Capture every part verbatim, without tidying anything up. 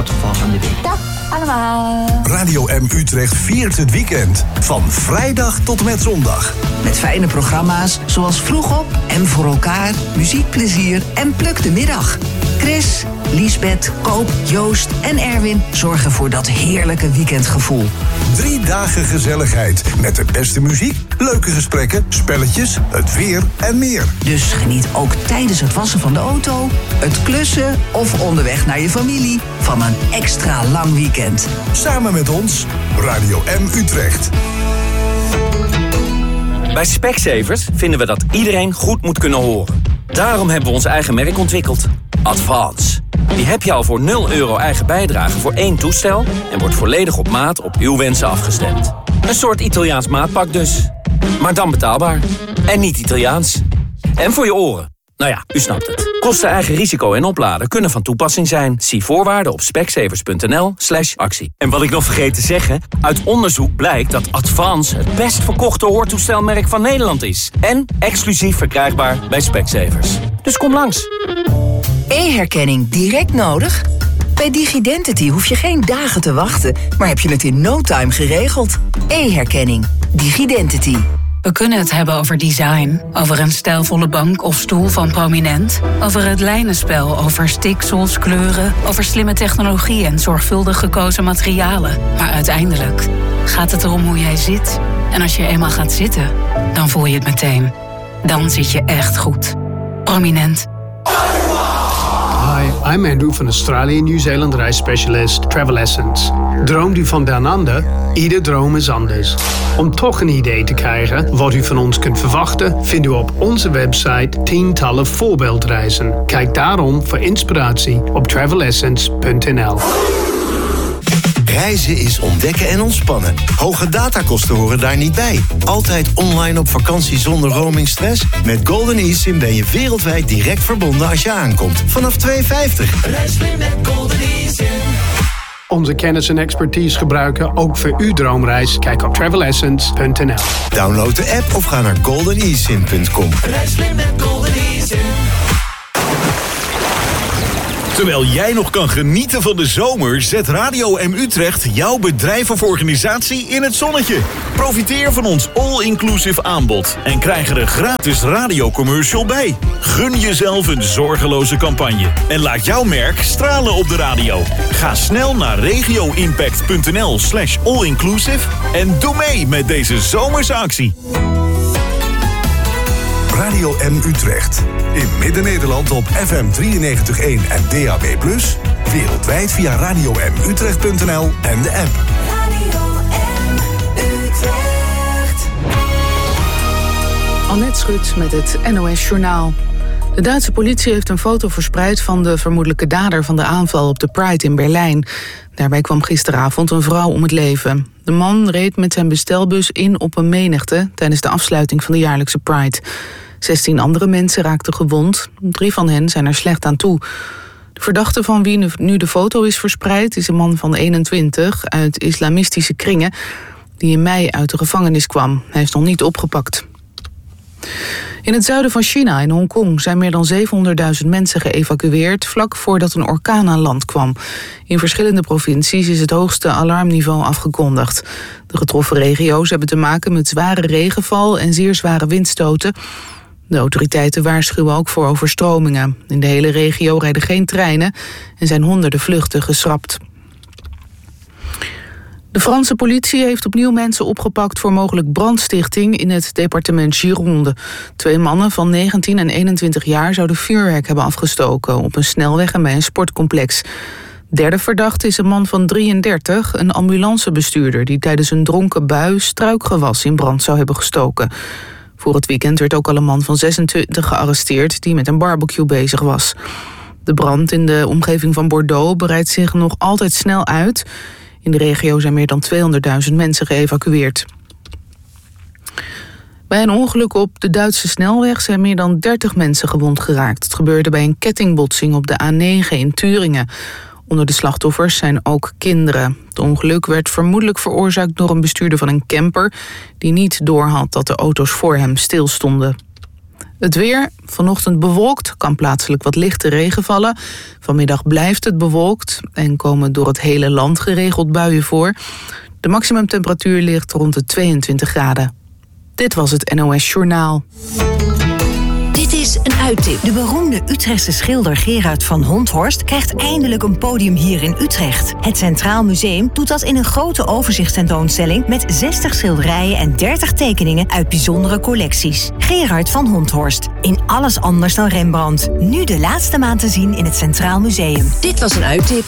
schatgeval van de week. Dag allemaal. Radio M Utrecht viert het weekend. Van vrijdag tot en met zondag. Met fijne programma's zoals Vroeg op en Voor elkaar, muziekplezier en Pluk de Middag. Chris, Liesbeth, Koop, Joost en Erwin zorgen voor dat heerlijke weekendgevoel. Drie dagen gezelligheid met de beste muziek, leuke gesprekken, spelletjes, het weer en meer. Dus geniet ook tijdens het wassen van de auto, het klussen of onderweg naar je familie van een extra lang weekend. Samen met ons, Radio M Utrecht. Bij Specsavers vinden we dat iedereen goed moet kunnen horen. Daarom hebben we ons eigen merk ontwikkeld. Advance. Die heb je al voor nul euro eigen bijdrage voor één toestel en wordt volledig op maat op uw wensen afgestemd. Een soort Italiaans maatpak dus. Maar dan betaalbaar. En niet Italiaans. En voor je oren. Nou ja, u snapt het. Kosten, eigen risico en opladen kunnen van toepassing zijn. Zie voorwaarden op specsavers.nl slash actie. En wat ik nog vergeet te zeggen, uit onderzoek blijkt dat Advance het best verkochte hoortoestelmerk van Nederland is. En exclusief verkrijgbaar bij Specsavers. Dus kom langs. E-herkenning direct nodig? Bij DigiDentity hoef je geen dagen te wachten, maar heb je het in no time geregeld. E-herkenning. DigiDentity. We kunnen het hebben over design, over een stijlvolle bank of stoel van Prominent, over het lijnenspel, over stiksels, kleuren, over slimme technologie en zorgvuldig gekozen materialen. Maar uiteindelijk gaat het erom hoe jij zit. En als je eenmaal gaat zitten, dan voel je het meteen. Dan zit je echt goed. Prominent. Hi, I'm Andrew van Australië en Nieuw-Zeeland reisspecialist Travel Essence. Droomt u van down under? Ieder droom is anders. Om toch een idee te krijgen wat u van ons kunt verwachten, vindt u op onze website tientallen voorbeeldreizen. Kijk daarom voor inspiratie op travel essence punt n l. Reizen is ontdekken en ontspannen. Hoge datakosten horen daar niet bij. Altijd online op vakantie zonder roamingstress? Met Golden eSIM ben je wereldwijd direct verbonden als je aankomt. Vanaf twee euro vijftig. Reis mee met Golden eSIM. Onze kennis en expertise gebruiken ook voor uw droomreis? Kijk op travel essence punt n l. Download de app of ga naar golden e sim punt com. Reis mee met Golden eSIM. Terwijl jij nog kan genieten van de zomer, zet Radio M Utrecht jouw bedrijf of organisatie in het zonnetje. Profiteer van ons all-inclusive aanbod en krijg er een gratis radiocommercial bij. Gun jezelf een zorgeloze campagne en laat jouw merk stralen op de radio. Ga snel naar regioimpact.nl slash allinclusive en doe mee met deze zomerse actie. Radio M Utrecht. In Midden-Nederland op F M drieënnegentig komma één en D A B plus. Wereldwijd via radio m utrecht punt n l en de app. Radio M Utrecht. Annette Schut met het N O S Journaal. De Duitse politie heeft een foto verspreid van de vermoedelijke dader van de aanval op de Pride in Berlijn. Daarbij kwam gisteravond een vrouw om het leven. De man reed met zijn bestelbus in op een menigte tijdens de afsluiting van de jaarlijkse Pride. zestien andere mensen raakten gewond. Drie van hen zijn er slecht aan toe. De verdachte van wie nu de foto is verspreid is een man van eenentwintig uit islamistische kringen die in mei uit de gevangenis kwam. Hij is nog niet opgepakt. In het zuiden van China, in Hongkong, zijn meer dan zevenhonderdduizend mensen geëvacueerd vlak voordat een orkaan aan land kwam. In verschillende provincies is het hoogste alarmniveau afgekondigd. De getroffen regio's hebben te maken met zware regenval en zeer zware windstoten. De autoriteiten waarschuwen ook voor overstromingen. In de hele regio rijden geen treinen en zijn honderden vluchten geschrapt. De Franse politie heeft opnieuw mensen opgepakt voor mogelijk brandstichting in het departement Gironde. Twee mannen van negentien en eenentwintig jaar zouden vuurwerk hebben afgestoken op een snelweg en bij een sportcomplex. Derde verdachte is een man van drieëndertig, een ambulancebestuurder die tijdens een dronken bui struikgewas in brand zou hebben gestoken. Voor het weekend werd ook al een man van zesentwintig gearresteerd die met een barbecue bezig was. De brand in de omgeving van Bordeaux breidt zich nog altijd snel uit. In de regio zijn meer dan tweehonderdduizend mensen geëvacueerd. Bij een ongeluk op de Duitse snelweg zijn meer dan dertig mensen gewond geraakt. Het gebeurde bij een kettingbotsing op de A negen in Thuringen. Onder de slachtoffers zijn ook kinderen. Het ongeluk werd vermoedelijk veroorzaakt door een bestuurder van een camper die niet doorhad dat de auto's voor hem stilstonden. Het weer, vanochtend bewolkt, kan plaatselijk wat lichte regen vallen. Vanmiddag blijft het bewolkt en komen door het hele land geregeld buien voor. De maximumtemperatuur ligt rond de tweeëntwintig graden. Dit was het N O S Journaal. Dit is een uittip. De beroemde Utrechtse schilder Gerard van Honthorst krijgt eindelijk een podium hier in Utrecht. Het Centraal Museum doet dat in een grote overzichtstentoonstelling met zestig schilderijen en dertig tekeningen uit bijzondere collecties. Gerard van Honthorst. In alles anders dan Rembrandt. Nu de laatste maand te zien in het Centraal Museum. Dit was een uittip.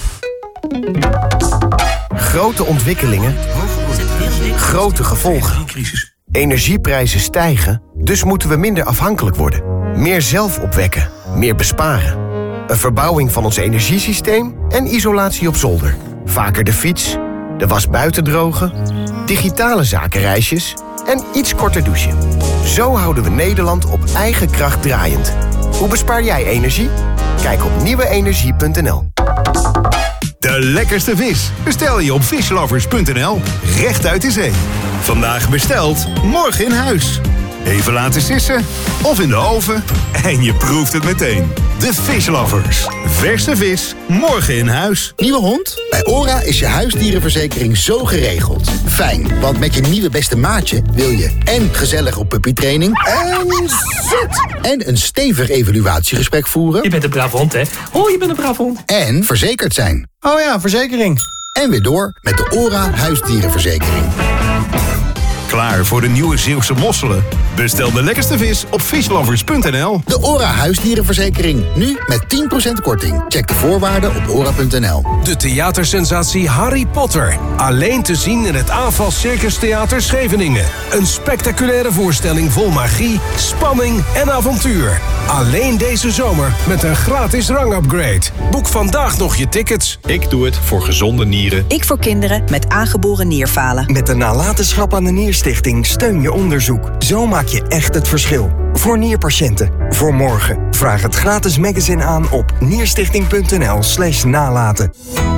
Grote ontwikkelingen, grote gevolgen. Energieprijzen stijgen, dus moeten we minder afhankelijk worden. Meer zelf opwekken, meer besparen. Een verbouwing van ons energiesysteem en isolatie op zolder. Vaker de fiets, de was buiten drogen, digitale zakenreisjes en iets korter douchen. Zo houden we Nederland op eigen kracht draaiend. Hoe bespaar jij energie? Kijk op nieuwe energie punt n l. De lekkerste vis bestel je op fishlovers punt n l. Recht uit de zee. Vandaag besteld, morgen in huis. Even laten sissen of in de oven en je proeft het meteen. De Fishlovers. Verse vis, morgen in huis. Nieuwe hond? Bij ORA is je huisdierenverzekering zo geregeld. Fijn, want met je nieuwe beste maatje wil je en gezellig op puppytraining en zit. En een stevig evaluatiegesprek voeren. Je bent een brave hond, hè? Oh, je bent een brave hond. En verzekerd zijn. Oh ja, verzekering. En weer door met de ORA huisdierenverzekering. Klaar voor de nieuwe Zeeuwse mosselen? Bestel de lekkerste vis op fishlovers punt n l. De ORA huisdierenverzekering. Nu met tien procent korting. Check de voorwaarden op ora punt n l. De theatersensatie Harry Potter. Alleen te zien in het Aanval Circus Theater Scheveningen. Een spectaculaire voorstelling vol magie, spanning en avontuur. Alleen deze zomer met een gratis rangupgrade. Boek vandaag nog je tickets. Ik doe het voor gezonde nieren. Ik voor kinderen met aangeboren nierfalen. Met de nalatenschap aan de Nierstichting steun je onderzoek. Zo maak je echt het verschil. Voor nierpatiënten. Voor morgen. Vraag het gratis magazine aan op nierstichting punt n l slash nalaten.